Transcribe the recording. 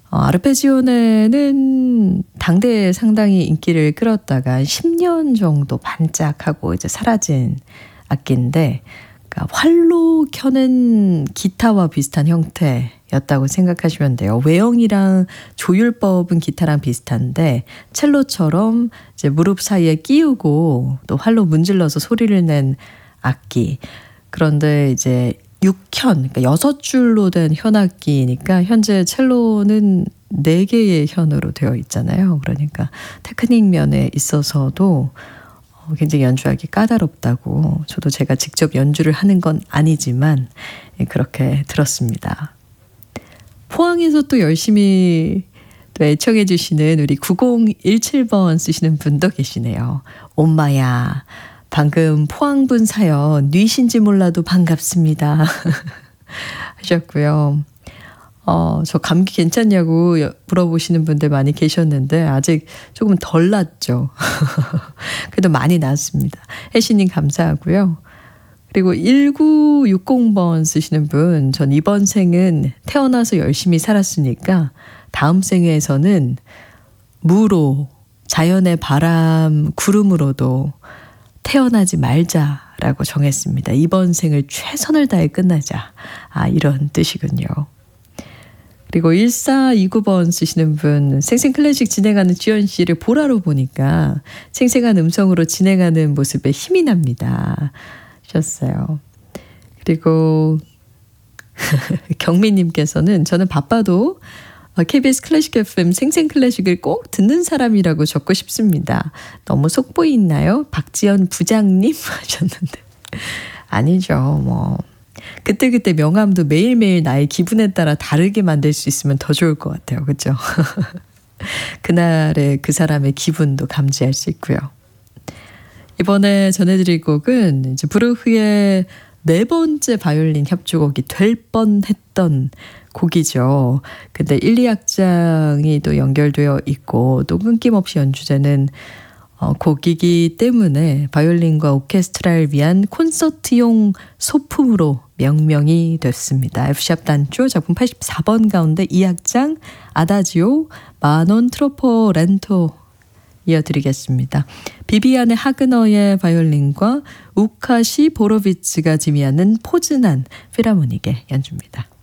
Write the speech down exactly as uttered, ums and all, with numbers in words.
어, 아르페지오네는 당대에 상당히 인기를 끌었다가 십 년 정도 반짝하고 이제 사라진 악기인데, 그러니까 활로 켜는 기타와 비슷한 형태였다고 생각하시면 돼요. 외형이랑 조율법은 기타랑 비슷한데 첼로처럼 이제 무릎 사이에 끼우고 또 활로 문질러서 소리를 낸 악기. 그런데 이제 육현, 그러니까 여섯 줄로 된 현악기니까 현재 첼로는 네 개의 현으로 되어 있잖아요. 그러니까 테크닉 면에 있어서도 굉장히 연주하기 까다롭다고, 저도 제가 직접 연주를 하는 건 아니지만 그렇게 들었습니다. 포항에서 또 열심히 또 애청해 주시는 우리 구공일칠 번 쓰시는 분도 계시네요. 엄마야, 방금 포항분 사연 뉘신지 몰라도 반갑습니다 하셨고요. 어, 저 감기 괜찮냐고 물어보시는 분들 많이 계셨는데 아직 조금 덜 낫죠. 그래도 많이 낫습니다. 혜신님 감사하고요. 그리고 일구육공 번 쓰시는 분, 전 이번 생은 태어나서 열심히 살았으니까 다음 생에서는 무로, 자연의 바람, 구름으로도 태어나지 말자라고 정했습니다. 이번 생을 최선을 다해 끝나자. 아, 이런 뜻이군요. 그리고 일사이구 번 쓰시는 분, 생생클래식 진행하는 주연 씨를 보라로 보니까 생생한 음성으로 진행하는 모습에 힘이 납니다 하셨어요. 그리고 경미님께서는 저는 바빠도 케이비에스 클래식 에프엠 생생클래식을 꼭 듣는 사람이라고 적고 싶습니다. 너무 속보이나요? 박지연 부장님 하셨는데 아니죠. 뭐 그때그때 명함도 매일매일 나의 기분에 따라 다르게 만들 수 있으면 더 좋을 것 같아요. 그렇죠? 그날의 그 사람의 기분도 감지할 수 있고요. 이번에 전해드릴 곡은 이제 브루흐의 네 번째 바이올린 협주곡이 될 뻔했던 곡이죠. 근데 일, 이 악장이 또 연결되어 있고 또 끊김없이 연주되는 어, 곡이기 때문에 바이올린과 오케스트라를 위한 콘서트용 소품으로 명명이 됐습니다. F샵 단조 작품 팔십사 번 가운데 이 악장 아다지오 마논 트로포 렌토 이어드리겠습니다. 비비안의 하그너의 바이올린과 우카시 보로비츠가 지휘하는 포즈난 필하모닉의 연주입니다.